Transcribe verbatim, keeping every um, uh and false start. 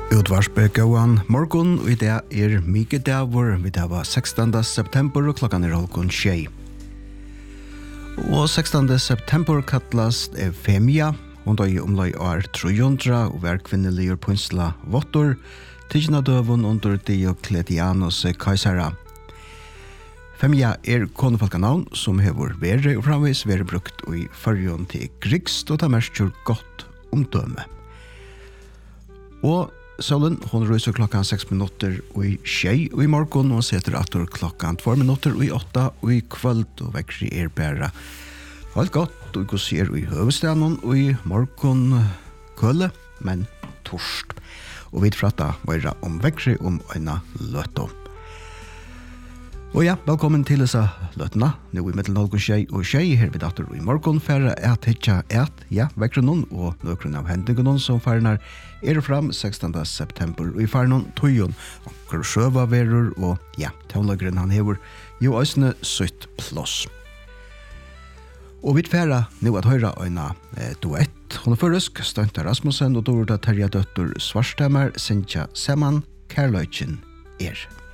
Utvarspe gåan morgon, og i det er mykje dævor. Vi det var sekstende september, og klokkan er halvgån tjei. Og sekstende september kattlast er Femia. Hun døy omlai år trojundra, og hver kvinnelig og punsla vottor, tidsna døvun under Diocletianus kaisara. Femia er konefalkanavn som hever vere og framvis vere brukt i fyrjon til grigst, og ta merskjur godt omdøme. Og solen, hon ryser klokkan seks minutter og i tjei og i morgon, og setter atter klokkan två minutter og i åtta og i kvöld, og vekkri er bæra alt godt, og vi ser i høvestaden og i morgon køle, men torst. Og vi prata mer om vekkri om øyna løtto. Og ja, velkommen til disse løttene. Nå i mittel nolgun tjei og tjei, her vi datter i morgon færre et hitja et, ja, vekkri noen, og nøkron av hendingen som færnar er fram sekstende september, og i færnon tøyen, og kursøva verur, og ja, tøvnlagren han hever jo òsne søtt plås. Og vi færre nå at høyra øyna eh, duett. Hun er føresk, Stønta Rasmussen, og Dorda Terja Døtter Svarstemmer, Sintja Seman, Kærløyken er.